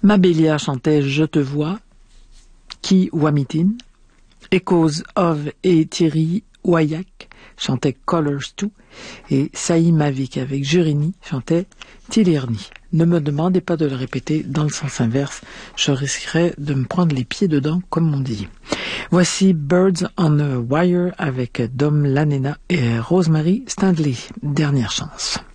Mabélia chantait Je te vois, Ki Wamitin. Echoes of et Thierry Waillac chantaient Colors 2 et Saï Mavik avec Jurini chantait Tilirni. Ne me demandez pas de le répéter dans le sens inverse, je risquerais de me prendre les pieds dedans comme on dit. Voici Birds on a Wire avec Dom Lanena et Rosemary Stanley. Dernière chance.